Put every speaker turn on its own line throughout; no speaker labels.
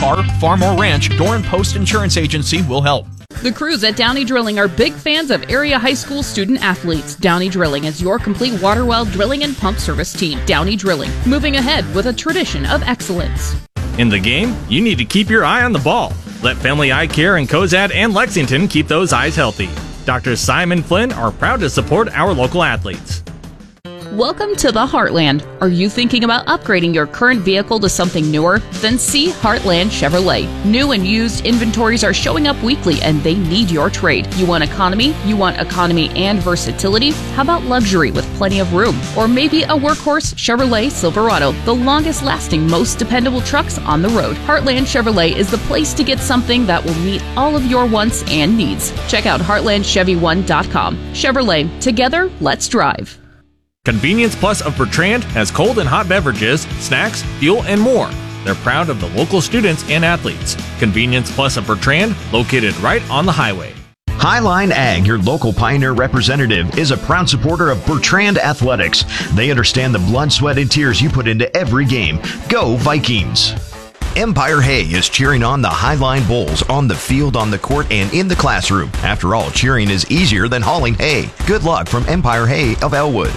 Our Farmore Ranch Door and Post Insurance Agency will help.
The crews at Downey Drilling are big fans of area high school student athletes. Downey Drilling is your complete water well drilling and pump service team. Downey Drilling, moving ahead with a tradition of excellence.
In the game, you need to keep your eye on the ball. Let Family Eye Care in Cozad and Lexington keep those eyes healthy. Dr. Simon Flynn are proud to support our local athletes.
Welcome to the Heartland. Are you thinking about upgrading your current vehicle to something newer? Then see Heartland Chevrolet. New and used inventories are showing up weekly and they need your trade. You want economy? You want economy and versatility? How about luxury with plenty of room? Or maybe a workhorse Chevrolet Silverado, the longest lasting, most dependable trucks on the road. Heartland Chevrolet is the place to get something that will meet all of your wants and needs. Check out heartlandchevy1.com. Chevrolet, together, let's drive.
Convenience Plus of Bertrand has cold and hot beverages, snacks, fuel, and more. They're proud of the local students and athletes. Convenience Plus of Bertrand, located right on the highway.
Highline Ag, your local Pioneer representative, is a proud supporter of Bertrand Athletics. They understand the blood, sweat, and tears you put into every game. Go Vikings! Empire Hay is cheering on the Highline Bulls on the field, on the court, and in the classroom. After all, cheering is easier than hauling hay. Good luck from Empire Hay of Elwood.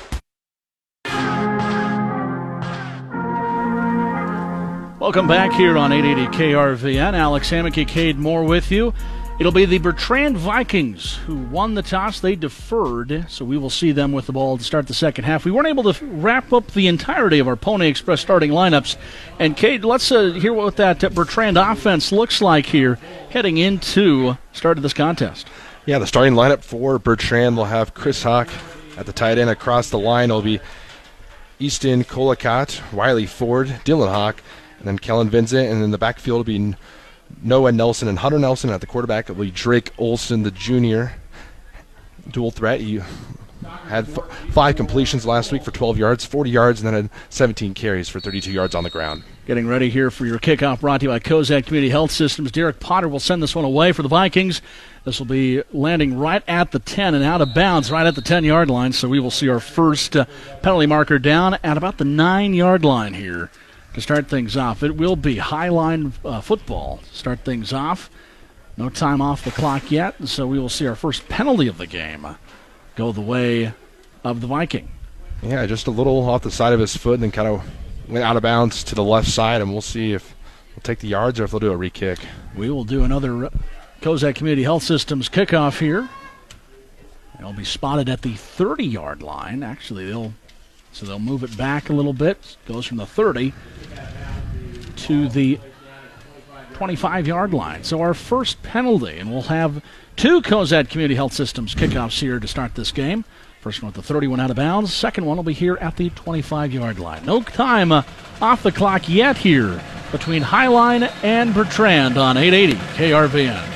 Welcome back here on 880 KRVN. Alex Hammock, Cade Moore with you. It'll be the Bertrand Vikings who won the toss. They deferred, so we will see them with the ball to start the second half. We weren't able to wrap up the entirety of our Pony Express starting lineups. And, Cade, let's hear what that Bertrand offense looks like here heading into start of this contest.
Yeah, the starting lineup for Bertrand will have Chris Hawk at the tight end. Across the line will be Easton Colacott, Wiley Ford, Dylan Hawk, and then Kellen Vincent, and in the backfield will be Noah Nelson and Hunter Nelson. At the quarterback it will be Drake Olson, the junior. Dual threat. He had 5 completions last week for 12 yards, 40 yards, and then had 17 carries for 32 yards on the ground.
Getting ready here for your kickoff, brought to you by Cozad Community Health Systems. Derek Potter will send this one away for the Vikings. This will be landing right at the 10 and out of bounds right at the 10-yard line, so we will see our first penalty marker down at about the 9-yard line here. To start things off, it will be Highline football to start things off. No time off the clock yet, so we will see our first penalty of the game go the way of the Viking.
Yeah, just a little off the side of his foot and then kind of went out of bounds to the left side, and we'll see if they'll take the yards or if they'll do a re-kick.
We will do another Cozad Community Health Systems kickoff here. They'll be spotted at the 30-yard line. Actually, they'll move it back a little bit. Goes from the 30 to the 25-yard line. So our first penalty, and we'll have 2 Cozad Community Health Systems kickoffs here to start this game. First one at the 31 out of bounds. Second one will be here at the 25-yard line. No time off the clock yet here between Highline and Bertrand on 880 KRVN.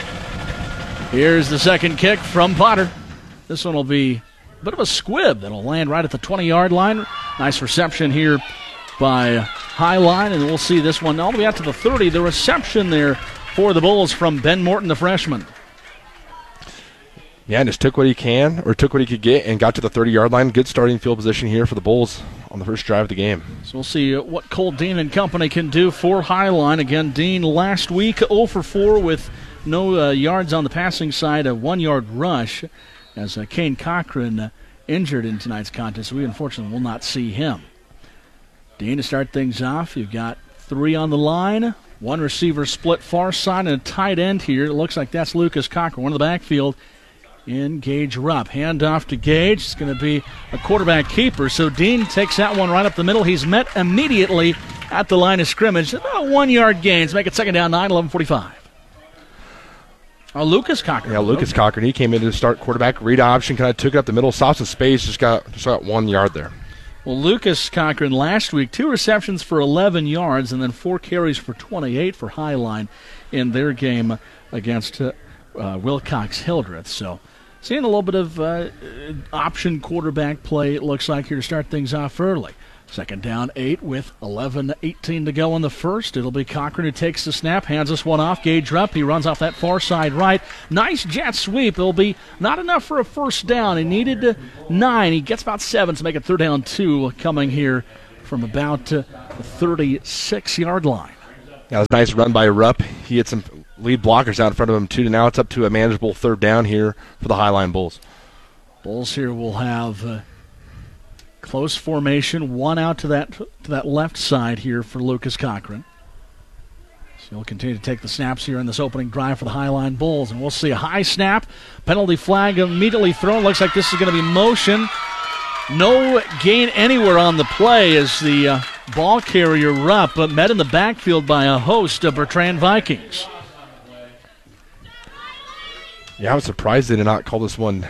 Here's the second kick from Potter. This one will be a bit of a squib that'll land right at the 20-yard line. Nice reception here by Highline, and we'll see this one all the way out to the 30. The reception there for the Bulls from Ben Morton, the freshman.
Yeah, and just took what he could get and got to the 30-yard line. Good starting field position here for the Bulls on the first drive of the game.
So we'll see what Cole Dean and company can do for Highline. Again, Dean last week 0 for 4 with no yards on the passing side, a 1-yard rush, as Kane Cochran injured in tonight's contest. So we unfortunately will not see him. Dean, to start things off, you've got 3 on the line, 1 receiver split far side, and a tight end here. It looks like that's Lucas Cochran, one of the backfield in Gage Rupp. Hand off to Gage. It's going to be a quarterback keeper. So Dean takes that one right up the middle. He's met immediately at the line of scrimmage. About 1-yard gains. Make it second down, 9, 11:45. Lucas Cochran.
Yeah, Lucas Cochran. He came in to start quarterback. Read option, kind of took it up the middle, saw some space, just got 1 yard there.
Well, Lucas Cochran last week, 2 receptions for 11 yards and then 4 carries for 28 for Highline in their game against Wilcox Hildreth. So seeing a little bit of option quarterback play, it looks like, here to start things off early. Second down, 8 with 11:18 to go in the first. It'll be Cochran who takes the snap, hands this one off. Gage Rupp, he runs off that far side right. Nice jet sweep. It'll be not enough for a first down. He needed 9. He gets about 7 to make it 3rd down 2 coming here from about the 36-yard line.
That was a nice run by Rupp. He had some lead blockers out in front of him, too. Now it's up to a manageable third down here for the Highline Bulls.
Bulls here will have close formation, one out to that left side here for Lucas Cochran. So he'll continue to take the snaps here in this opening drive for the Highline Bulls. And we'll see a high snap, penalty flag immediately thrown. Looks like this is going to be motion. No gain anywhere on the play as the ball carrier Rupp, but met in the backfield by a host of Bertrand Vikings.
Yeah, I was surprised they did not call this one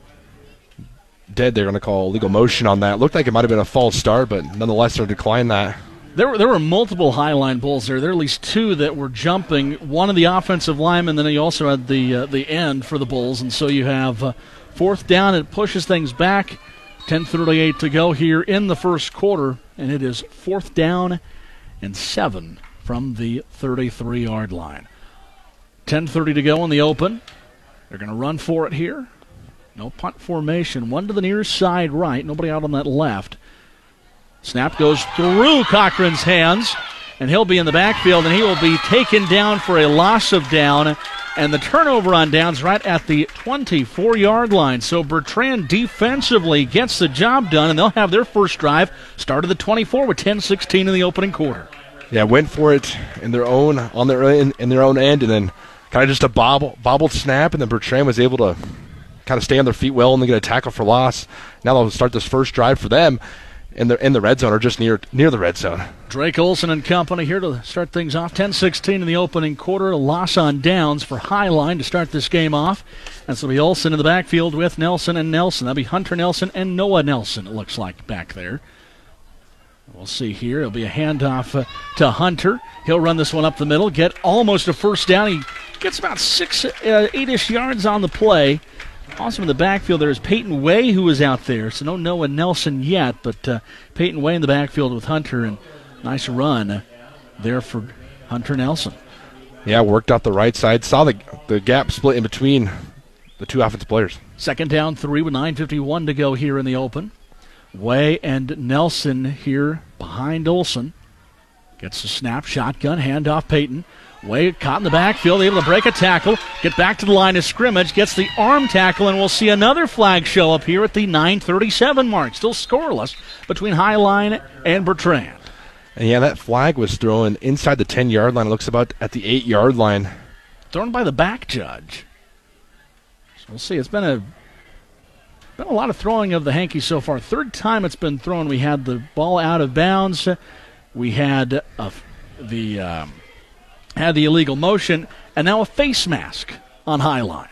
dead. They're going to call illegal motion on that. Looked like it might have been a false start, but nonetheless they're declining that.
There were multiple Highline Bulls there. There were at least two that were jumping. One of the offensive linemen, then you also had the end for the Bulls, and so you have fourth down. It pushes things back. 10:38 to go here in the first quarter, and it is 4th down and 7 from the 33-yard line. 10:30 to go in the open. They're going to run for it here. No punt formation. One to the near side right. Nobody out on that left. Snap goes through Cochran's hands, and he'll be in the backfield, and he will be taken down for a loss of down. And the turnover on downs right at the 24-yard line. So Bertrand defensively gets the job done, and they'll have their first drive start of the 24 with 10:16 in the opening quarter.
Yeah, went for it in their own end, and then kind of just a bobbled snap, and then Bertrand was able to kind of stay on their feet well and then get a tackle for loss. Now they'll start this first drive for them in the red zone, or just near the red zone.
Drake Olson and company here to start things off. 10:16 in the opening quarter. A loss on downs for Highline to start this game off. And so it'll be Olson in the backfield with Nelson and Nelson. That'll be Hunter Nelson and Noah Nelson, it looks like, back there. We'll see here. It'll be a handoff to Hunter. He'll run this one up the middle, get almost a first down. He gets about 8-ish yards on the play. Also in the backfield, there is Peyton Way, who is out there. So no Noah Nelson yet, but Peyton Way in the backfield with Hunter, and nice run there for Hunter Nelson.
Yeah, worked out the right side. Saw the gap split in between the two offensive players.
2nd down 3 with 9:51 to go here in the open. Way and Nelson here behind Olson. Gets the snap, shotgun, handoff Peyton. Way caught in the backfield, able to break a tackle, get back to the line of scrimmage, gets the arm tackle, and we'll see another flag show up here at the 9:37 mark. Still scoreless between Highline and Bertrand.
And yeah, that flag was thrown inside the 10-yard line. It looks about at the 8-yard line.
Thrown by the back judge. So we'll see. It's been a lot of throwing of the hanky so far. Third time it's been thrown. We had the ball out of bounds. We had the illegal motion, and now a face mask on Highline.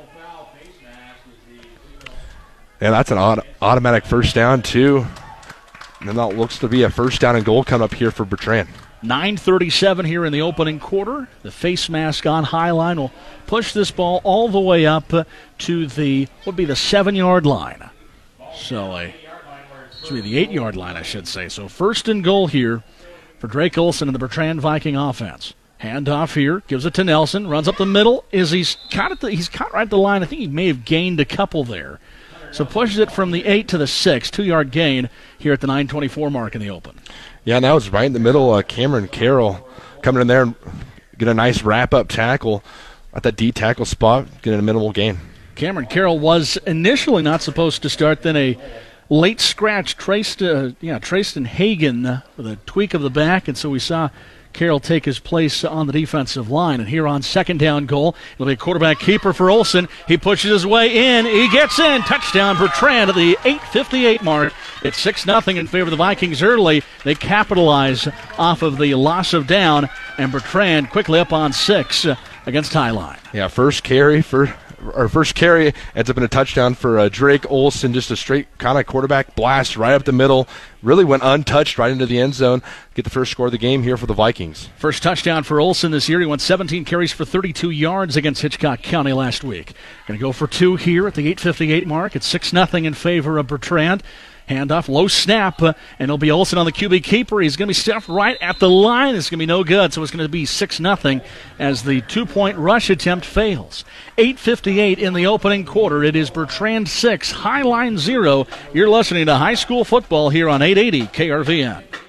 Yeah, that's an automatic first down, too. And then that looks to be a first down and goal coming up here for Bertrand.
9:37 here in the opening quarter. The face mask on Highline will push this ball all the way up to the 7-yard line. So it should be the 8-yard line, I should say. So first and goal here for Drake Olson and the Bertrand Viking offense. Handoff here, gives it to Nelson, runs up the middle. He's caught right at the line. I think he may have gained a couple there. So pushes it from the 8 to the 6, 2-yard gain here at the 9:24 mark in the open.
Yeah, now it's right in the middle. Cameron Carroll coming in there and get a nice wrap-up tackle at that D tackle spot, getting a minimal gain.
Cameron Carroll was initially not supposed to start, then a late scratch Trayston Hagen with a tweak of the back, and so we saw Carroll take his place on the defensive line. And here on 2nd down goal, it'll be a quarterback keeper for Olson. He pushes his way in. He gets in. Touchdown Bertrand at the 8:58 mark. It's 6-0 in favor of the Vikings early. They capitalize off of the loss of down, and Bertrand quickly up on 6 against Highline.
Yeah, first carry ends up in a touchdown for Drake Olson. Just a straight kind of quarterback blast right up the middle. Really went untouched right into the end zone. Get the first score of the game here for the Vikings.
First touchdown for Olson this year. He went 17 carries for 32 yards against Hitchcock County last week. Going to go for 2 here at the 8:58 mark. It's 6-0 in favor of Bertrand. Handoff, low snap, and it'll be Olson on the QB keeper. He's going to be stuffed right at the line. It's going to be no good, so it's going to be 6-0 as the 2-point rush attempt fails. 8:58 in the opening quarter. It is Bertrand 6, Highline 0. You're listening to high school football here on 880 KRVN.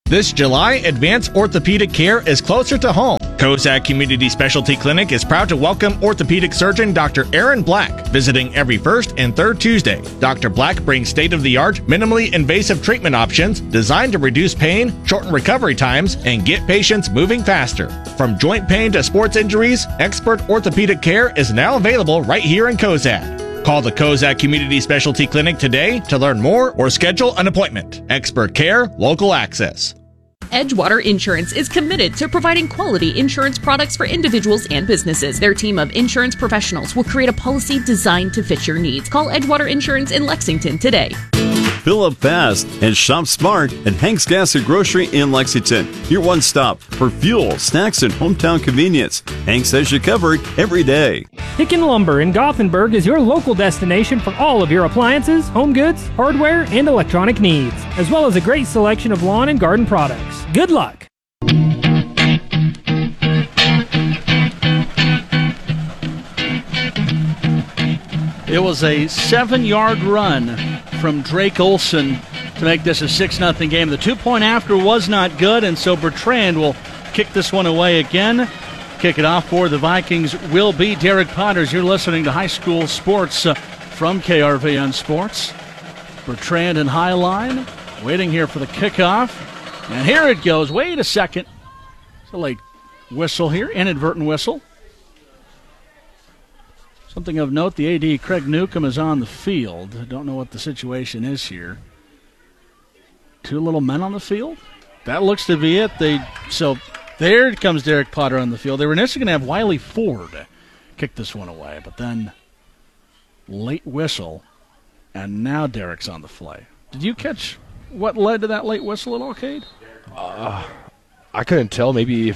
This July, advanced orthopedic care is closer to home. Kozak Community Specialty Clinic is proud to welcome orthopedic surgeon Dr. Aaron Black, visiting every first and third Tuesday. Dr. Black brings state-of-the-art, minimally invasive treatment options designed to reduce pain, shorten recovery times, and get patients moving faster. From joint pain to sports injuries, expert orthopedic care is now available right here in Kozak. Call the Kozak Community Specialty Clinic today to learn more or schedule an appointment. Expert care, local access.
Edgewater Insurance is committed to providing quality insurance products for individuals and businesses. Their team of insurance professionals will create a policy designed to fit your needs. Call Edgewater Insurance in Lexington today.
Fill up fast and shop smart at Hank's Gas and Grocery in Lexington. Your one stop for fuel, snacks, and hometown convenience. Hank's has you covered every day.
Hicken Lumber in Gothenburg is your local destination for all of your appliances, home goods, hardware, and electronic needs, as well as a great selection of lawn and garden products. Good luck!
It was a 7-yard run from Drake Olson to make this a 6-0 game. The 2-point after was not good, and so Bertrand will kick this one away again. Kick it off for the Vikings will be Derek Potters. You're listening to High School Sports from KRVN Sports. Bertrand and Highline waiting here for the kickoff. And here it goes. Wait a second. It's a late whistle here, inadvertent whistle. Something of note, the AD, Craig Newcomb, is on the field. I don't know what the situation is here. 2 little men on the field? That looks to be it. So there comes Derek Potter on the field. They were initially going to have Wiley Ford kick this one away, but then late whistle, and now Derek's on the fly. Did you catch what led to that late whistle at all, Cade?
I couldn't tell. Maybe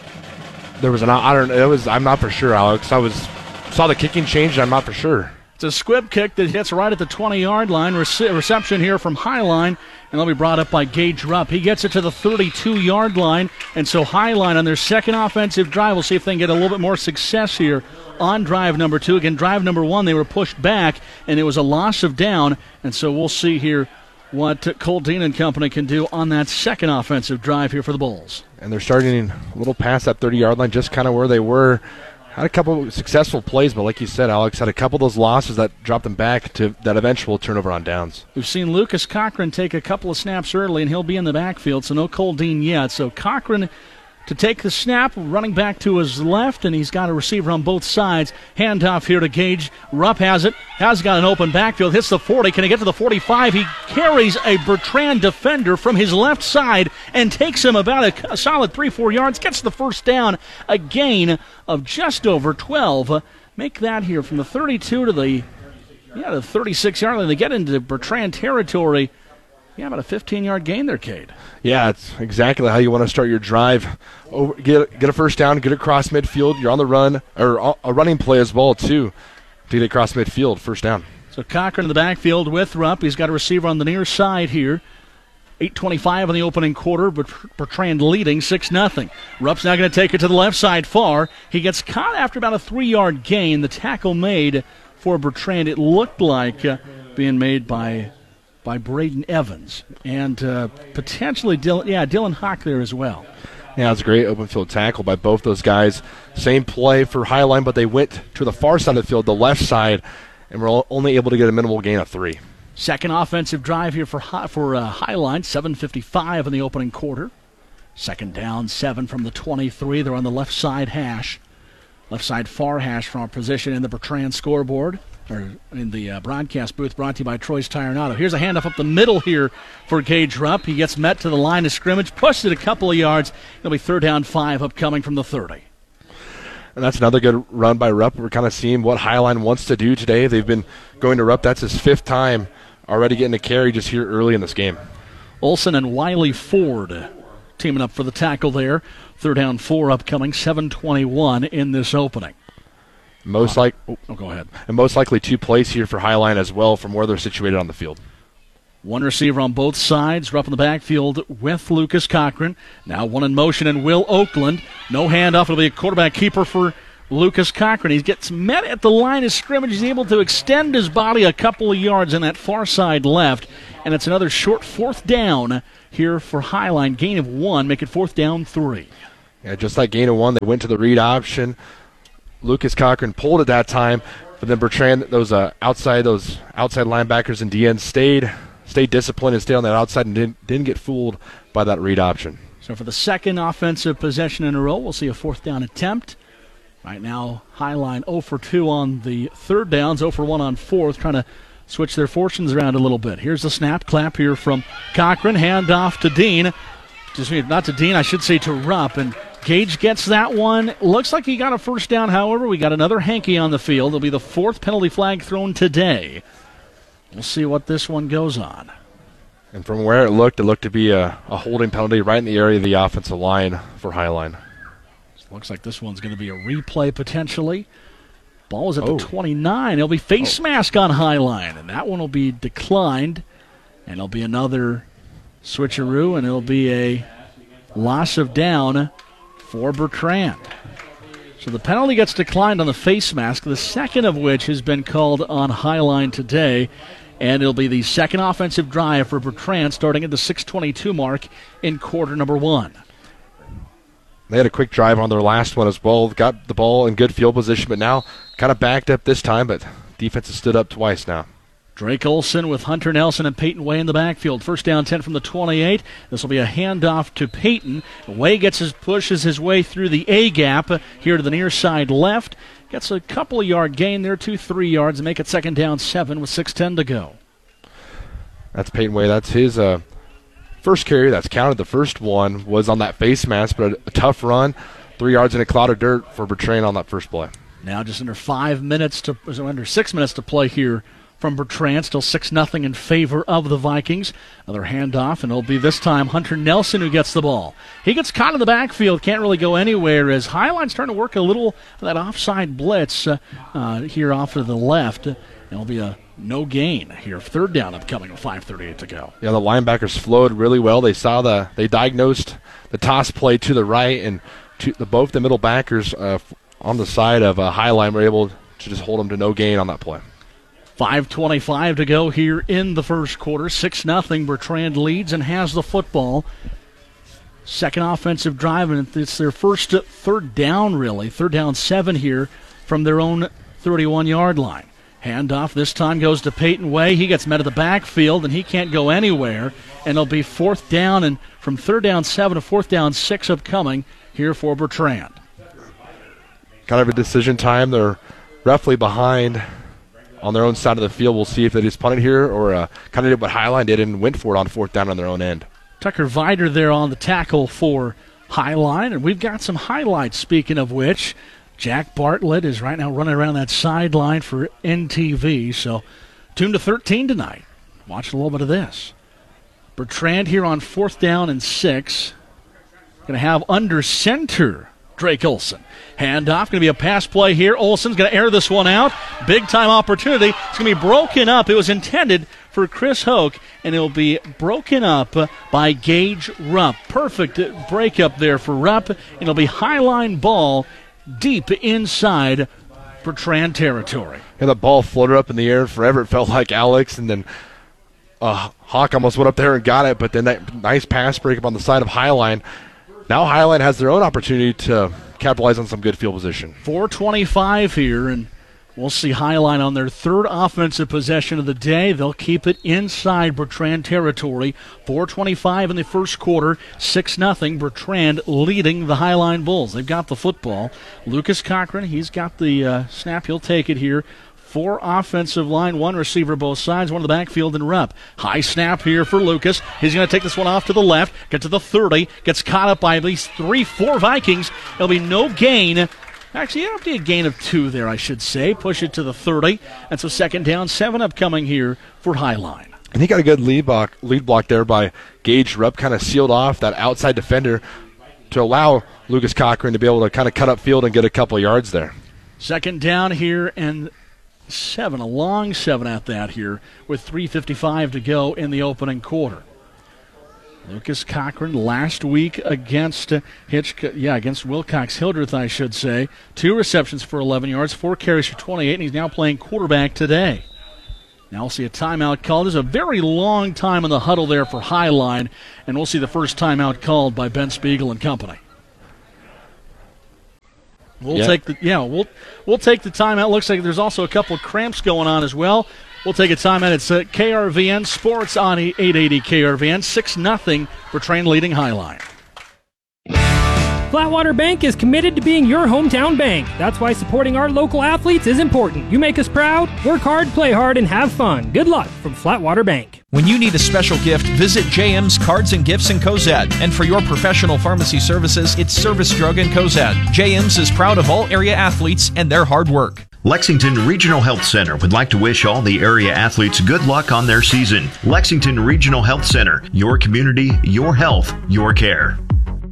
if there was I don't know. I'm not for sure, Alex. Saw the kicking change, and I'm not for sure.
It's a squib kick that hits right at the 20-yard line. Reception here from Highline, and they'll be brought up by Gage Rupp. He gets it to the 32-yard line, and so Highline on their second offensive drive, we'll see if they can get a little bit more success here on drive number 2. Again, drive number 1, they were pushed back, and it was a loss of down, and so we'll see here what Cole Dean and company can do on that second offensive drive here for the Bulls.
And they're starting a little past that 30-yard line, just kind of where they were. Had a couple of successful plays, but like you said, Alex, had a couple of those losses that dropped them back to that eventual turnover on downs.
We've seen Lucas Cochran take a couple of snaps early, and he'll be in the backfield, so no Cole Dean yet. So Cochran to take the snap, running back to his left, and he's got a receiver on both sides. Handoff here to Gage. Rupp has it. Has got an open backfield. Hits the 40. Can he get to the 45? He carries a Bertrand defender from his left side and takes him about a solid 3-4 yards. Gets the first down. A gain of just over 12. Make that here from the 32 to the 36-yard line. They get into Bertrand territory. Yeah, about a 15-yard gain there, Cade. Yeah,
it's exactly how you want to start your drive. Get a first down, get across midfield. You're on the run, or a running play as well, too, to get across midfield, first down.
So Cochran in the backfield with Rupp. He's got a receiver on the near side here. 8:25 in the opening quarter, but Bertrand leading 6-0. Rupp's now going to take it to the left side far. He gets caught after about a 3-yard gain. The tackle made for Bertrand, it looked like being made by Braden Evans, and potentially Dylan Hawk there as well.
Yeah, it's a great open field tackle by both those guys. Same play for Highline, but they went to the far side of the field, the left side, and were only able to get a minimal gain of 3.
Second offensive drive here for Highline, 7:55 in the opening quarter. Second down, 7 from the 23. They're on the left side hash. Left side far hash from our position in the Bertrand scoreboard. Or in the broadcast booth, brought to you by Troy's Tire and Auto. Here's a handoff up the middle here for Gage Rupp. He gets met to the line of scrimmage, pushed it a couple of yards. It'll be 3rd down 5 upcoming from the 30.
And that's another good run by Rupp. We're kind of seeing what Highline wants to do today. They've been going to Rupp. That's his 5th time already getting a carry just here early in this game.
Olson and Wiley Ford teaming up for the tackle there. 3rd down 4 upcoming, 7:21 in this opening.
Go ahead. And most likely 2 plays here for Highline as well from where they're situated on the field.
One receiver on both sides. Rupp in the backfield with Lucas Cochran. Now one in motion and Will Oakland. No handoff. It'll be a quarterback keeper for Lucas Cochran. He gets met at the line of scrimmage. He's able to extend his body a couple of yards in that far side left. And it's another short 4th down here for Highline. Gain of 1, make it 4th down 3.
Yeah, just like gain of 1, they went to the read option. Lucas Cochran pulled at that time, but then Bertrand, those outside linebackers and DNs stayed disciplined and stayed on that outside and didn't get fooled by that read option.
So for the second offensive possession in a row, we'll see a 4th down attempt. Right now, Highline 0 for 2 on the 3rd downs, 0 for 1 on 4th, trying to switch their fortunes around a little bit. Here's the snap, clap here from Cochran, hand off to Dean. Not to Dean, I should say to Rupp, and Gage gets that one. Looks like he got a first down, however. We got another hanky on the field. It'll be the 4th penalty flag thrown today. We'll see what this one goes on.
And from where it looked to be a holding penalty right in the area of the offensive line for Highline.
Looks like this one's going to be a replay potentially. Ball is at the 29. It'll be face mask on Highline, and that one will be declined. And it'll be another switcheroo, and it'll be a loss of down for Bertrand. So the penalty gets declined on the face mask, the second of which has been called on Highline today. And it'll be the second offensive drive for Bertrand starting at the 6:22 mark in quarter number 1.
They had a quick drive on their last one as well. Got the ball in good field position, but now kind of backed up this time, but defense has stood up twice now.
Drake Olson with Hunter Nelson and Peyton Way in the backfield. First down 10 from the 28. This will be a handoff to Peyton. Way pushes his way through the A gap here to the near side left. Gets a couple of yard gain there, 2-3 yards, and make it 2nd down 7 with 6:10 to go.
That's Peyton Way. That's his first carry. That's counted. The first one was on that face mask, but a tough run. 3 yards in a cloud of dirt for Bertrand on that first play.
Now just under 6 minutes to play here from Bertrand. Still 6-0 in favor of the Vikings. Another handoff, and it'll be this time Hunter Nelson who gets the ball. He gets caught in the backfield, can't really go anywhere as Highline's starting to work a little of that offside blitz here off to the left. It'll be a no gain here. 3rd down upcoming with 5:38 to go.
Yeah, the linebackers flowed really well. They diagnosed the toss play to the right, and both the middle backers on the side of Highline were able to just hold them to no gain on that play.
5:25 to go here in the first quarter. 6-0. Bertrand leads and has the football. Second offensive drive, and it's their first 3rd down, really. 3rd down 7 here from their own 31-yard line. Handoff this time goes to Peyton Way. He gets met at the backfield, and he can't go anywhere. And it'll be 4th down, and from 3rd down 7 to 4th down 6 upcoming here for Bertrand.
Kind of a decision time. They're roughly behind on their own side of the field. We'll see if they just punted here or kind of did what Highline did and went for it on 4th down on their own end.
Tucker Vider there on the tackle for Highline, and we've got some highlights, speaking of which. Jack Bartlett is right now running around that sideline for NTV, so tuned to 13 tonight. Watch a little bit of this. Bertrand here on 4th down and 6. Going to have under center Drake Olson. Handoff, going to be a pass play here. Olson's going to air this one out. Big-time opportunity. It's going to be broken up. It was intended for Chris Hoke, and it'll be broken up by Gage Rupp. Perfect breakup there for Rupp. It'll be Highline ball deep inside Bertrand territory.
And the ball floated up in the air forever. It felt like Alex, and then Hawk almost went up there and got it, but then that nice pass breakup on the side of Highline. Now Highline has their own opportunity to capitalize on some good field position.
4:25 here, and we'll see Highline on their 3rd offensive possession of the day. They'll keep it inside Bertrand territory. 4:25 in the first quarter, 6-0. Bertrand leading the Highline Bulls. They've got the football. Lucas Cochran, he's got the snap. He'll take it here. 4 offensive line, 1 receiver both sides, 1 in the backfield and Rupp. High snap here for Lucas. He's going to take this one off to the left, get to the 30, gets caught up by at least 3-4 Vikings. It'll be no gain. Actually, it'll be a gain of 2 there, I should say. Push it to the 30. And so 2nd down 7 upcoming here for Highline.
And he got a good lead block there by Gage Rupp, kind of sealed off that outside defender to allow Lucas Cochran to be able to kind of cut up field and get a couple yards there.
2nd down here and 7, a long 7 at that here with 3:55 to go in the opening quarter. Lucas Cochran last week against Wilcox Hildreth, I should say. 2 receptions for 11 yards, 4 carries for 28, and he's now playing quarterback today. Now we'll see a timeout called. There's a very long time in the huddle there for Highline, and we'll see the first timeout called by Ben Spiegel and company. We'll take the timeout. Looks like there's also a couple of cramps going on as well. We'll take a timeout. It's KRVN Sports on 880 KRVN. 6-0 Bertrand leading Highline.
Flatwater Bank is committed to being your hometown bank. That's why supporting our local athletes is important. You make us proud, work hard, play hard, and have fun. Good luck from Flatwater Bank.
When you need a special gift, visit JM's Cards and Gifts in Cozad. And for your professional pharmacy services, it's Service Drug in Cozad. JM's is proud of all area athletes and their hard work.
Lexington Regional Health Center would like to wish all the area athletes good luck on their season. Lexington Regional Health Center, your community, your health, your care.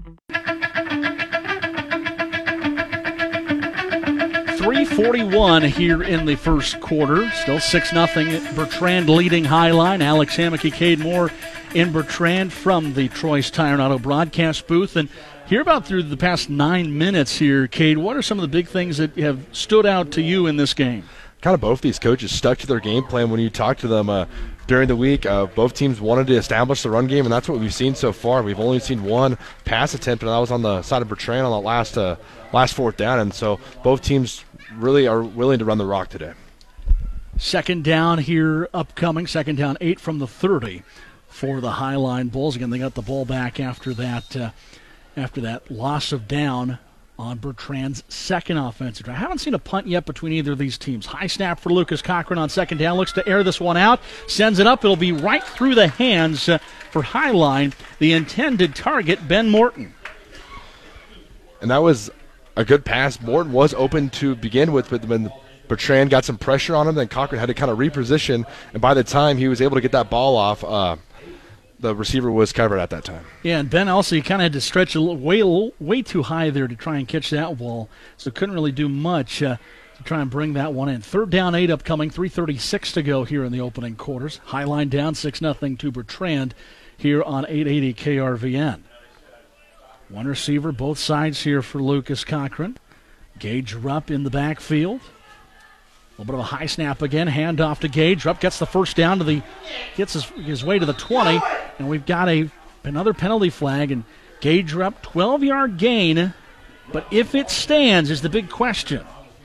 3:41 here in the first quarter. Still 6-0. Bertrand leading Highline. Alex Hammocky, Cade Moore in Bertrand from the Troy's Tire and Auto broadcast booth. And hear about through the past 9 minutes here, Cade. What are some of the big things that have stood out to you in this game?
Kind of both these coaches stuck to their game plan when you talk to them during the week. Both teams wanted to establish the run game, and that's what we've seen so far. We've only seen one pass attempt, and that was on the side of Bertrand on the last fourth down. And so both teams really are willing to run the rock today.
Second down here upcoming. Second down 8 from the 30 for the Highline Bulls. Again, they got the ball back after that loss of down on Bertrand's second offensive drive. I haven't seen a punt yet between either of these teams. High snap for Lucas Cochran on second down. Looks to air this one out. Sends it up. It'll be right through the hands for Highline. The intended target, Ben Morton.
And that was a good pass. Morton was open to begin with, but when Bertrand got some pressure on him, then Cochran had to kind of reposition. And by the time he was able to get that ball off, the receiver was covered at that time.
Yeah, and Ben also, he kind of had to stretch a little, way too high there to try and catch that ball, so couldn't really do much to try and bring that one in. Third down 8 upcoming, 3:36 to go here in the opening quarters. Highline down 6-0 to Bertrand here on 880 KRVN. One receiver, both sides here for Lucas Cochran. Gage Rupp in the backfield. A little bit of a high snap again. Hand off to Gage. Rupp gets the first down gets his way to the 20. And we've got another penalty flag. And Gage Rupp, 12-yard gain. But if it stands is the big question.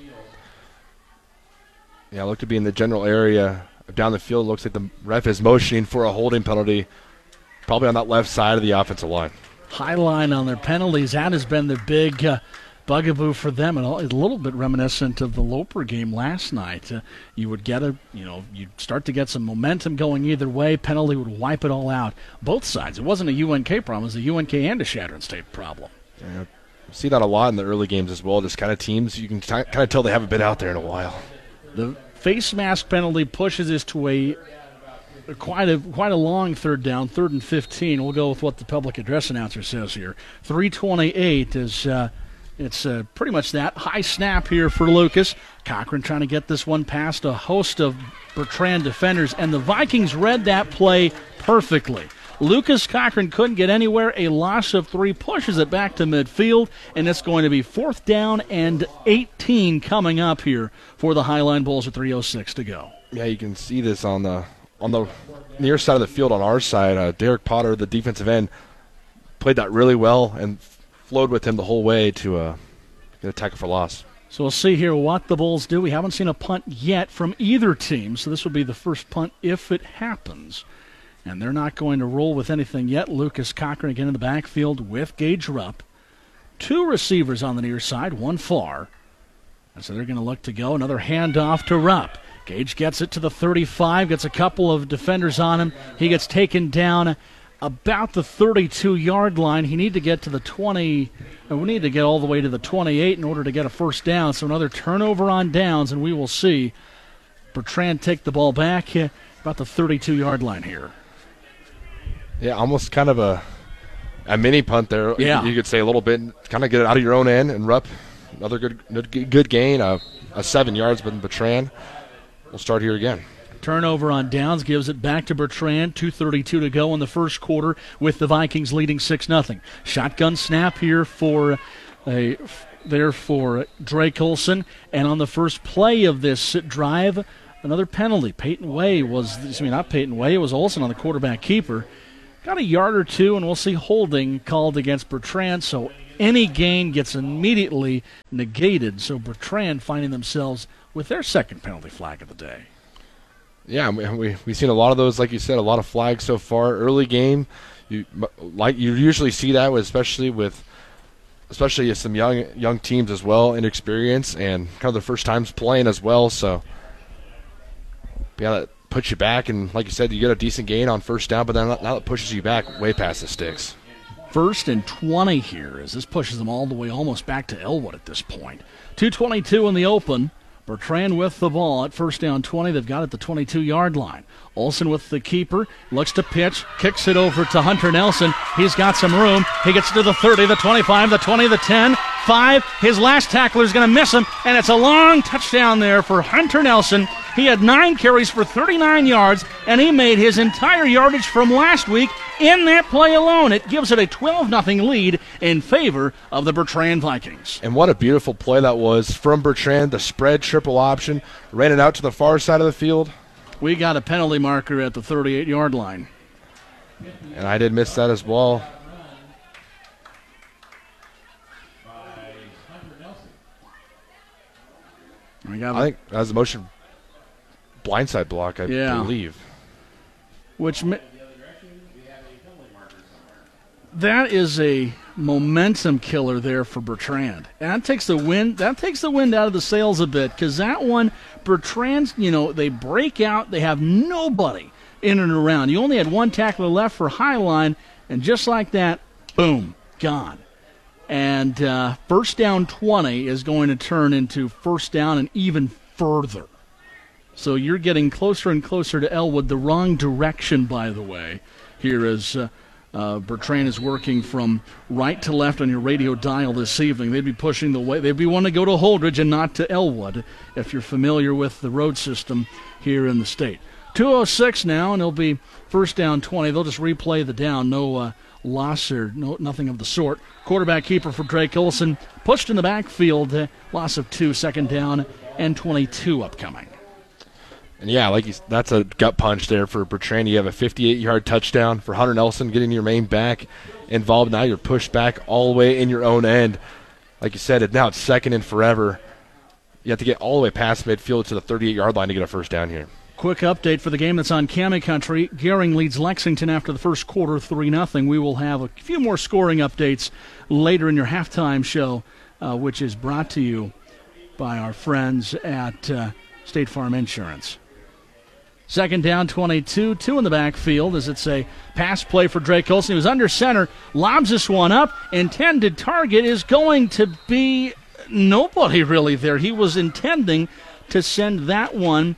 Yeah, look to be in the general area down the field. Looks like the ref is motioning for a holding penalty, probably on that left side of the offensive line.
Highline on their penalties. That has been the big bugaboo for them, and a little bit reminiscent of the Loper game last night. You would you'd start to get some momentum going either way. Penalty would wipe it all out. Both sides. It wasn't a UNK problem. It was a UNK and a Chadron State problem.
Yeah, see that a lot in the early games as well. Just kind of teams, you can kind of tell they haven't been out there in a while.
The face mask penalty pushes us to quite a long third down, 3rd and 15. We'll go with what the public address announcer says here. 3:28 is it's pretty much that. High snap here for Lucas. Cochran trying to get this one past a host of Bertrand defenders, and the Vikings read that play perfectly. Lucas Cochran couldn't get anywhere. A loss of 3 pushes it back to midfield, and it's going to be 4th down and 18 coming up here for the Highline Bulls at 3:06 to go.
Yeah, you can see this on the near side of the field on our side. Derek Potter, the defensive end, played that really well and flowed with him the whole way to get a tackle for loss.
So we'll see here what the Bulls do. We haven't seen a punt yet from either team, so this will be the first punt if it happens. And they're not going to roll with anything yet. Lucas Cochran again in the backfield with Gage Rupp. 2 receivers on the near side, 1 far. And so they're going to look to go. Another handoff to Rupp. Gage gets it to the 35, gets a couple of defenders on him. He gets taken down about the 32-yard line. He need to get to the 20, and we need to get all the way to the 28 in order to get a first down. So another turnover on downs, and we will see Bertrand take the ball back about the 32-yard line here.
Yeah, almost kind of a mini punt there.
Yeah.
You could say a little bit, kind of get it out of your own end, and Rupp, another good gain, a 7 yards, but Bertrand will start here again.
Turnover on downs gives it back to Bertrand. 2:32 to go in the first quarter with the Vikings leading 6-0. Shotgun snap here for Drake Olson. And on the first play of this drive, another penalty. It was Olson on the quarterback keeper. Got a yard or two, and we'll see holding called against Bertrand, so any gain gets immediately negated. So Bertrand finding themselves with their second penalty flag of the day.
Yeah, we've seen a lot of those, like you said, a lot of flags so far. Early game, you usually see that, especially some young teams as well, inexperienced, and kind of their first times playing as well. So, yeah, that puts you back, and like you said, you get a decent gain on first down, but then now it pushes you back way past the sticks.
1st and 20 here, as this pushes them all the way almost back to Elwood at this point. 2:22 in the open. Bertrand with the ball at 1st down 20. They've got it at the 22-yard line. Olson with the keeper, looks to pitch, kicks it over to Hunter Nelson. He's got some room. He gets to the 30, the 25, the 20, the 10, 5. His last tackler is going to miss him, and it's a long touchdown there for Hunter Nelson. He had 9 carries for 39 yards, and he made his entire yardage from last week in that play alone. It gives it a 12-0 lead in favor of the Bertrand Vikings.
And what a beautiful play that was from Bertrand, the spread triple option, ran it out to the far side of the field.
We got a penalty marker at the 38-yard line.
And I did miss that as well. I think that was a motion blindside block, I believe.
That is a momentum killer there for Bertrand. That takes the wind out of the sails a bit, because that one, Bertrand's, they break out, they have nobody in and around. You only had one tackler left for Highline, and just like that, boom, gone. And 1st down 20 is going to turn into 1st down and even further. So you're getting closer and closer to Elwood, the wrong direction, by the way, here as Bertrand is working from right to left on your radio dial this evening. They'd be pushing they'd be wanting to go to Holdridge and not to Elwood, if you're familiar with the road system here in the state. 2:06 now, and it'll be 1st down 20. They'll just replay the down. No loss or nothing of the sort. Quarterback keeper for Drake Olson pushed in the backfield. Loss of 2, 2nd down, and 22 upcoming.
And yeah, that's a gut punch there for Bertrand. You have a 58-yard touchdown for Hunter Nelson, getting your main back involved. Now you're pushed back all the way in your own end. Like you said, now it's 2nd and forever. You have to get all the way past midfield to the 38-yard line to get a 1st down here.
Quick update for the game that's on Cammie Country. Gering leads Lexington after the first quarter, 3-0. We will have a few more scoring updates later in your halftime show, which is brought to you by our friends at State Farm Insurance. 2nd down, 22, 2 in the backfield as it's a pass play for Drake Olson. He was under center, lobs this one up. Intended target is going to be nobody really there. He was intending to send that one,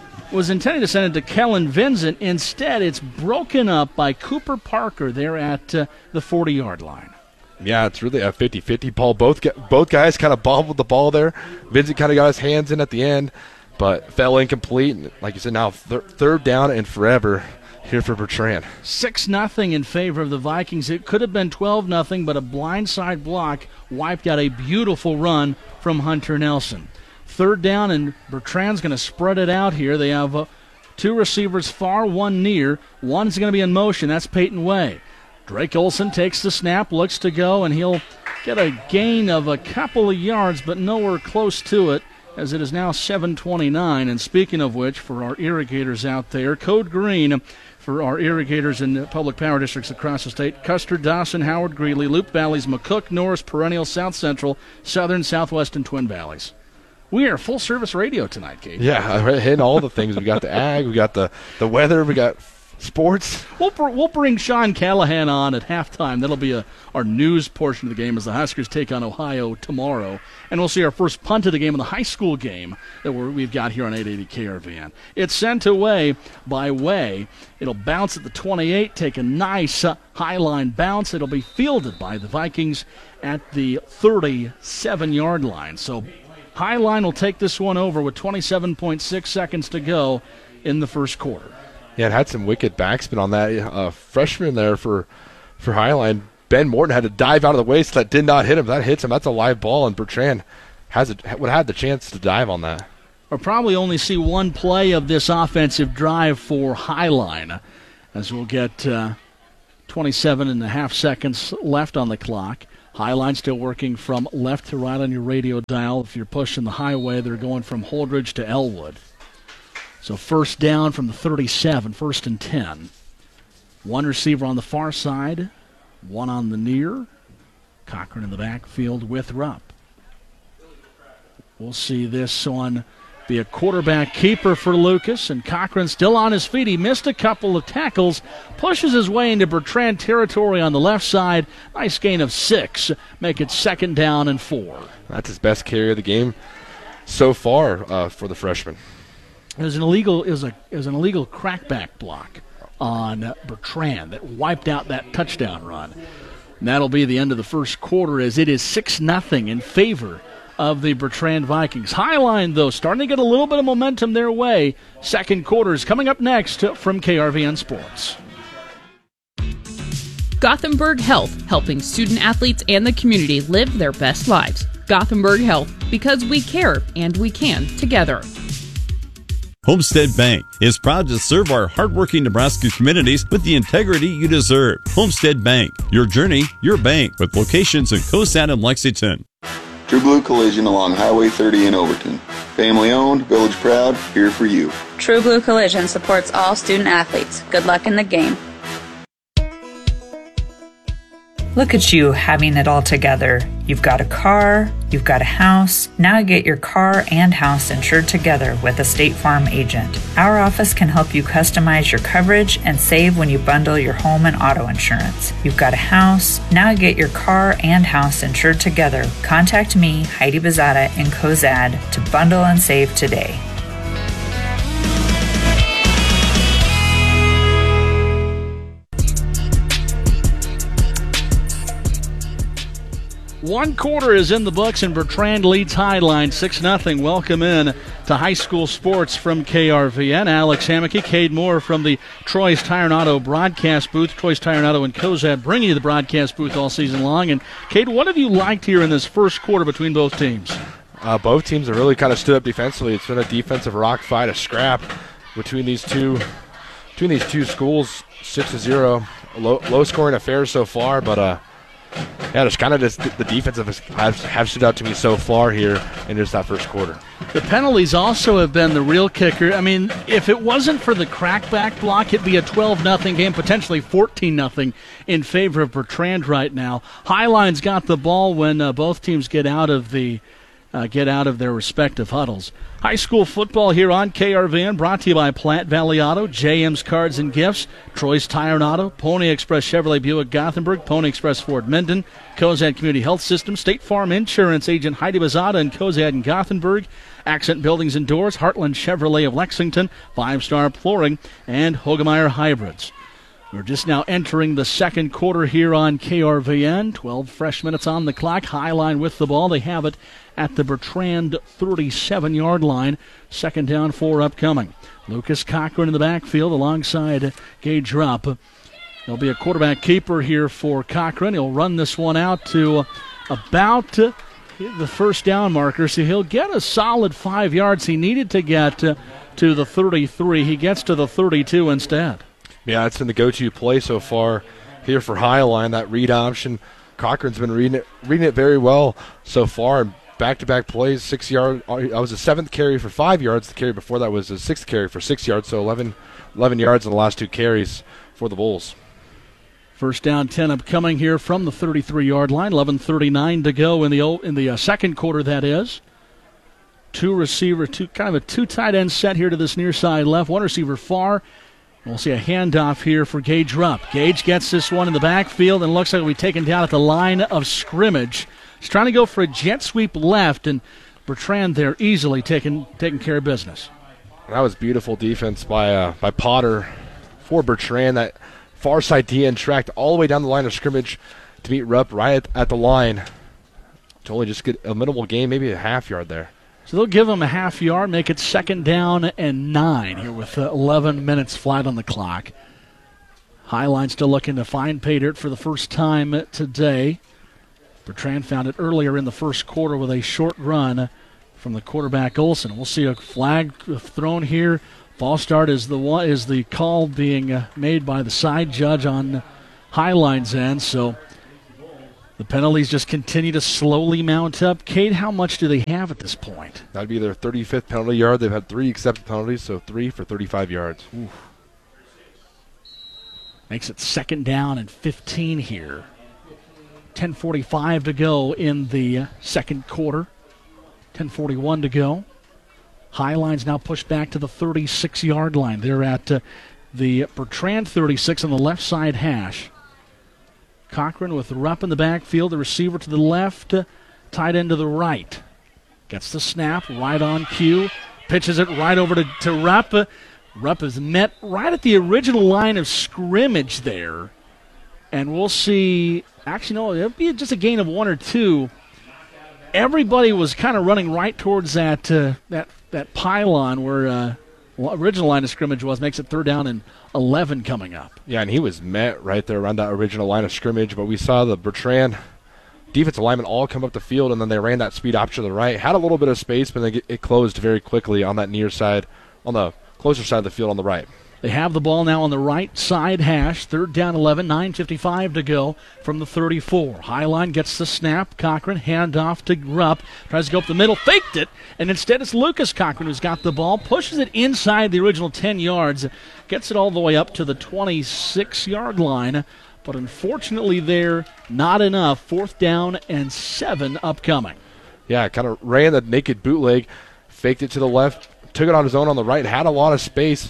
to send it to Kellen Vincent. Instead, it's broken up by Cooper Parker there at the 40-yard line.
Yeah, it's really a 50-50 ball. Both guys kind of bobbled the ball there. Vincent kind of got his hands in at the end, but fell incomplete. And like you said, now 3rd down and forever here for Bertrand.
6-0 in favor of the Vikings. It could have been 12-0, but a blindside block wiped out a beautiful run from Hunter Nelson. 3rd down, and Bertrand's going to spread it out here. They have 2 receivers far, 1 near. One's going to be in motion. That's Peyton Way. Drake Olson takes the snap, looks to go, and he'll get a gain of a couple of yards, but nowhere close to it, as it is now 7:29. And speaking of which, for our irrigators out there, code green for our irrigators in public power districts across the state: Custer, Dawson, Howard, Greeley, Loup Valleys, McCook, Norris, Perennial, South Central, Southern, Southwest, and Twin Valleys. We are full-service radio tonight, Kate.
Yeah, hitting all the things. We got the ag, we got the weather, we got sports.
We'll bring Sean Callahan on at halftime. That'll be our news portion of the game as the Huskers take on Ohio tomorrow. And we'll see our first punt of the game in the high school game that we've got here on 880 KRVN. It's sent away by Way. It'll bounce at the 28, take a nice high line bounce. It'll be fielded by the Vikings at the 37-yard line. So Highline will take this one over with 27.6 seconds to go in the first quarter.
Yeah, it had some wicked backspin on that freshman there for Highline. Ben Morton had to dive out of the way so that did not hit him. That hits him. That's a live ball, and Bertrand would have had the chance to dive on that.
or probably only see one play of this offensive drive for Highline, as we'll get 27 and a half seconds left on the clock. Highline still working from left to right on your radio dial. If you're pushing the highway, they're going from Holdridge to Elwood. So first down from the 37, 1st and 10. One receiver on the far side, one on the near. Cochran in the backfield with Rupp. We'll see this one be a quarterback keeper for Lucas, and Cochran still on his feet. He missed a couple of tackles, pushes his way into Bertrand territory on the left side. Nice gain of 6. Make it 2nd down and 4.
That's his best carry of the game so far for the freshman.
It was an illegal crackback block on Bertrand that wiped out that touchdown run. And that'll be the end of the first quarter, as it is 6-0 in favor of the Bertrand Vikings. Highline, though, starting to get a little bit of momentum their way. Second quarter is coming up next from KRVN Sports.
Gothenburg Health, helping student athletes and the community live their best lives. Gothenburg Health, because we care and we can together.
Homestead Bank is proud to serve our hardworking Nebraska communities with the integrity you deserve. Homestead Bank, your journey, your bank, with locations in Cosad and Lexington.
True Blue Collision along Highway 30 in Overton. Family owned, village proud, here for you.
True Blue Collision supports all student athletes. Good luck in the game.
Look at you having it all together. You've got a car, you've got a house. Now get your car and house insured together with a State Farm agent. Our office can help you customize your coverage and save when you bundle your home and auto insurance. You've got a house. Now get your car and house insured together. Contact me, Heidi Bezada in Cozad, to bundle and save today.
One quarter is in the books, and Bertrand leads Highline 6-0. Welcome in to high school sports from KRVN. Alex Hammocky, Cade Moore from the Troy's Tire and Auto broadcast booth. Troy's Tire and Auto and Cozad bringing you the broadcast booth all season long. And Cade, what have you liked here in this first quarter between both teams?
Both teams have really kind of stood up defensively. It's been a defensive rock fight, a scrap between these two schools. 6-0, low scoring affair so far, but it's kind of just the defense have stood out to me so far here in just that first quarter.
The penalties also have been the real kicker. I mean, if it wasn't for the crackback block, it'd be a 12-0 game, potentially 14-0 in favor of Bertrand right now. Highline's got the ball when both teams get out of their respective huddles. High school football here on KRVN, brought to you by Platte Valley Auto, JM's Cards and Gifts, Troy's Tire and Auto, Pony Express Chevrolet Buick Gothenburg, Pony Express Ford Minden, Cozad Community Health System, State Farm Insurance Agent Heidi Bezada in Cozad and Gothenburg, Accent Buildings and Doors, Heartland Chevrolet of Lexington, 5-Star Flooring, and Hogemeyer Hybrids. We're just now entering the second quarter here on KRVN. 12 fresh minutes on the clock. Highline with the ball. They have it at the Bertrand 37-yard line. 2nd down, 4 upcoming. Lucas Cochran in the backfield alongside Gage Rupp. There'll be a quarterback keeper here for Cochran. He'll run this one out to about the first down marker, so he'll get a solid 5 yards. He needed to get to the 33. He gets to the 32 instead.
Yeah, it's been the go-to play so far here for Highline, that read option. Cochran's been reading it very well so far. Back-to-back plays, 6 yards. I was a 7th carry for 5 yards. The carry before that was a 6th carry for 6 yards, so 11 yards in the last 2 carries for the Bulls.
First down, 10 upcoming here from the 33-yard line. 11:39 to go in the second quarter, that is. Two tight end set here to this near side left. One receiver far. We'll see a handoff here for Gage Rupp. Gage gets this one in the backfield and looks like it'll be taken down at the line of scrimmage. He's trying to go for a jet sweep left, and Bertrand there easily taking care of business.
That was beautiful defense by Potter for Bertrand. That far side DN tracked all the way down the line of scrimmage to meet Rupp right at the line to only just get a minimal gain, maybe a half yard there.
So they'll give him a half yard, make it 2nd down and 9 here with 11 minutes flat on the clock. Highline still looking to find pay dirt for the first time today. Bertrand found it earlier in the first quarter with a short run from the quarterback Olson. We'll see a flag thrown here. False start is the call being made by the side judge on Highline's end. So the penalties just continue to slowly mount up. Cade, how much do they have at this point?
That'd be their 35th penalty yard. They've had 3 accepted penalties, so 3 for 35 yards.
Oof. Makes it 2nd down and 15 here. 10:45 to go in the second quarter. 10:41 to go. Highline's now pushed back to the 36-yard line. They're at the Bertrand 36 on the left side hash. Cochran with Rupp in the backfield, the receiver to the left, tight end to the right. Gets the snap, right on cue, pitches it right over to Rupp. Rupp is met right at the original line of scrimmage there. And we'll see, actually, no, it'll be just a gain of 1 or 2. Everybody was kind of running right towards that pylon where original line of scrimmage was. Makes it 3rd down and 11 coming up.
Yeah, and he was met right there around that original line of scrimmage, but we saw the Bertrand defensive linemen all come up the field, and then they ran that speed option to the right. Had a little bit of space, but then it closed very quickly on that near side, on the closer side of the field on the right.
They have the ball now on the right side hash. 3rd down 11, 9:55 to go from the 34. Highline gets the snap. Cochran, handoff to Rupp. Tries to go up the middle, faked it, and instead it's Lucas Cochran who's got the ball. Pushes it inside the original 10 yards. Gets it all the way up to the 26-yard line. But unfortunately there, not enough. 4th down and 7 upcoming.
Yeah, kind of ran the naked bootleg. Faked it to the left. Took it on his own on the right. Had a lot of space.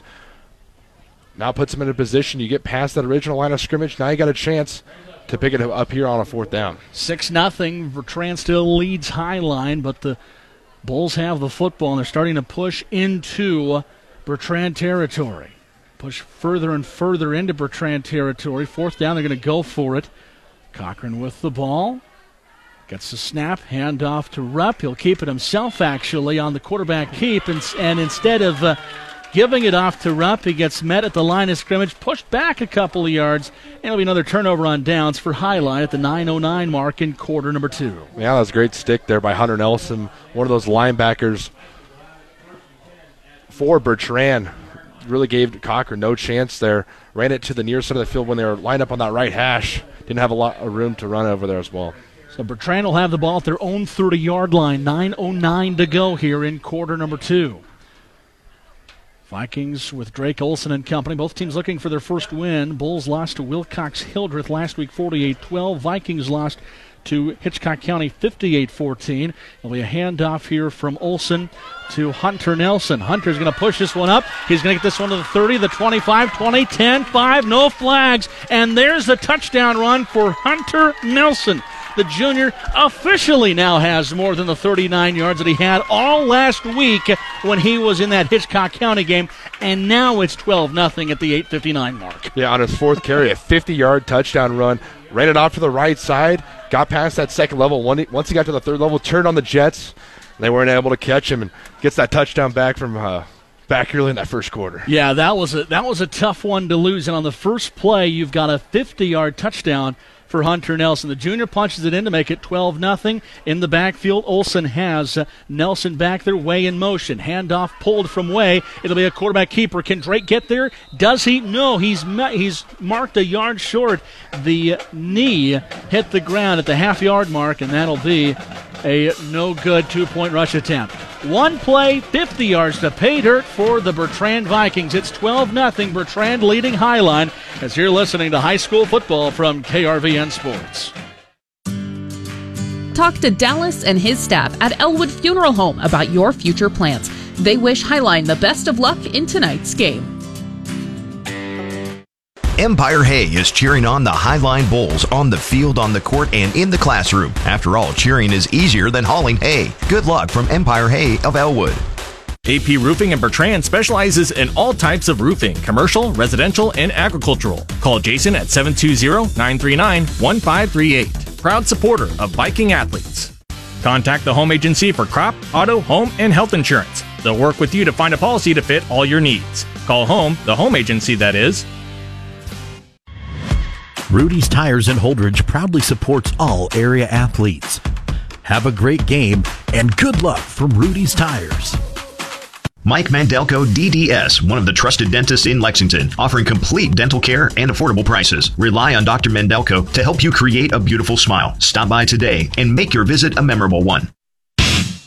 Now puts him in a position. You get past that original line of scrimmage. Now you got a chance to pick it up here on a 4th down.
6-0. Bertrand still leads Highline, but the Bulls have the football, and they're starting to push into Bertrand territory. Push further and further into Bertrand territory. 4th down, they're going to go for it. Cochran with the ball. Gets the snap, handoff to Rupp. He'll keep it himself, actually, on the quarterback keep, and instead of giving it off to Rupp, he gets met at the line of scrimmage, pushed back a couple of yards, and it'll be another turnover on downs for Highline at the 9:09 mark in quarter number 2.
Yeah, that was a great stick there by Hunter Nelson, one of those linebackers for Bertrand. Really gave Cochran no chance there. Ran it to the near side of the field when they were lined up on that right hash. Didn't have a lot of room to run over there as well.
So Bertrand will have the ball at their own 30-yard line. 9:09 to go here in quarter number 2. Vikings with Drake Olson and company. Both teams looking for their first win. Bulls lost to Wilcox-Hildreth last week 48-12. Vikings lost to Hitchcock County 58-14. There'll be a handoff here from Olson to Hunter Nelson. Hunter's going to push this one up. He's going to get this one to the 30, the 25, 20, 10, 5, no flags. And there's the touchdown run for Hunter Nelson. The junior officially now has more than the 39 yards that he had all last week when he was in that Hitchcock County game, and now it's 12-0 at the 8:59 mark.
Yeah, on his 4th carry, a 50-yard touchdown run. Ran it off to the right side, got past that 2nd level. Once he got to the 3rd level, turned on the Jets. They weren't able to catch him, and gets that touchdown back from back early in that 1st quarter.
Yeah, that was a tough one to lose, and on the first play, you've got a 50-yard touchdown for Hunter Nelson. The junior punches it in to make it 12-0. In the backfield, Olson has Nelson back there, Way in motion. Handoff pulled from Way. It'll be a quarterback keeper. Can Drake get there? Does he? No, he's marked a yard short. The knee hit the ground at the half-yard mark, and that'll be a no-good 2-point rush attempt. One play, 50 yards to pay dirt for the Bertrand Vikings. It's 12-0, Bertrand leading Highline, as you're listening to high school football from KRVN Sports.
Talk to Dallas and his staff at Elwood Funeral Home about your future plans. They wish Highline the best of luck in tonight's game.
Empire Hay is cheering on the Highline Bulls on the field, on the court, and in the classroom. After all, cheering is easier than hauling hay. Good luck from Empire Hay of Elwood.
AP Roofing in Bertrand specializes in all types of roofing, commercial, residential, and agricultural. Call Jason at 720-939-1538. Proud supporter of Viking athletes. Contact the home agency for crop, auto, home, and health insurance. They'll work with you to find a policy to fit all your needs. Call home, the home agency that is.
Rudy's Tires in Holdridge proudly supports all area athletes. have a great game, and good luck from Rudy's Tires.
Mike Mandelko, DDS, one of the trusted dentists in Lexington, offering complete dental care and affordable prices. Rely on Dr. Mandelko to help you create a beautiful smile. Stop by today and make your visit a memorable one.